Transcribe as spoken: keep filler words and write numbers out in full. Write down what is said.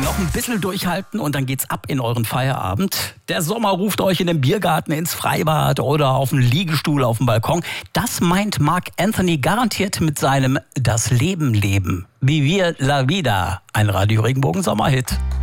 Noch ein bisschen durchhalten und dann geht's ab in euren Feierabend. Der Sommer ruft euch in den Biergarten, ins Freibad oder auf den Liegestuhl auf dem Balkon. Das meint Marc Anthony garantiert mit seinem Das Leben leben. Vivir la vida, ein Radio Regenbogen Sommerhit.